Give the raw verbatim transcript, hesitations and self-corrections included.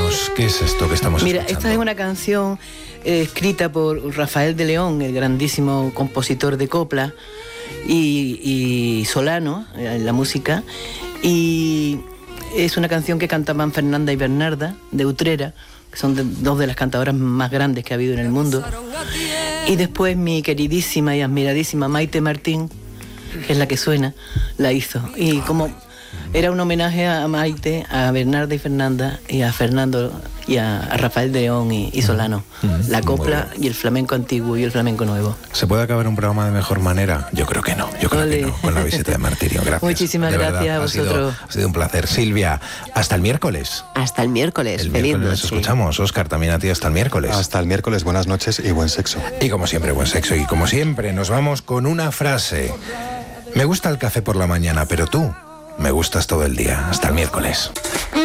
Cuéntanos, ¿qué es esto que estamos Mira, escuchando? esta es una canción eh, escrita por Rafael de León, el grandísimo compositor de copla, y, y Solano, en la música, y es una canción que cantaban Fernanda y Bernarda, de Utrera, que son de, dos de las cantadoras más grandes que ha habido en el mundo. Y después mi queridísima y admiradísima Maite Martín, que es la que suena, la hizo. Y como era un homenaje a Maite, a Bernarda y Fernanda, y a Fernando, y a, a Rafael de León y, y Solano. Mm, La copla y el flamenco antiguo y el flamenco nuevo. ¿Se puede acabar un programa de mejor manera? Yo creo que no, yo creo Ole. que no, con la visita de Martirio. Gracias. Muchísimas De gracias verdad, a ha sido- vosotros. Ha sido un placer. Silvia, hasta el miércoles. Hasta el miércoles. El Feliz miércoles nos noche. escuchamos. Óscar, también a ti hasta el miércoles. Hasta el miércoles, buenas noches y buen sexo. Y como siempre, buen sexo. Y como siempre, nos vamos con una frase. Me gusta el café por la mañana, pero tú me gustas todo el día. Hasta el miércoles.